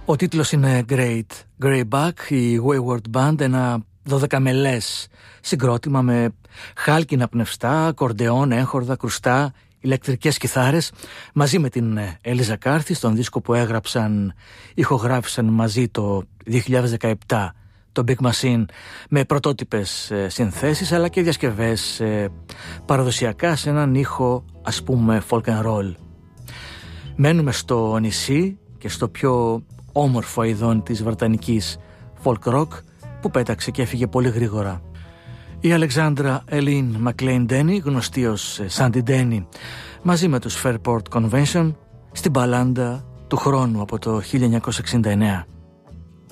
Ο τίτλος είναι Great Greyback, η Wayward Band, ένα 12μελές συγκρότημα με χάλκινα πνευστά, ακορντεόν, έγχορδα, κρουστά, ηλεκτρικές κιθάρες, μαζί με την Έλιζα Κάρθη στον δίσκο που ηχογράφησαν μαζί το 2017 το Big Machine, με πρωτότυπες συνθέσεις αλλά και διασκευές παραδοσιακά σε έναν ήχο, ας πούμε, folk and roll. Μένουμε στο νησί και στο πιο όμορφο ειδών της βρετανικής folk rock που πέταξε και έφυγε πολύ γρήγορα. Η Αλεξάνδρα Ελίν Μακλέιν Ντένι, γνωστή ως Σάντι Ντένι, μαζί με τους Fairport Convention στην μπαλάντα του χρόνου από το 1969.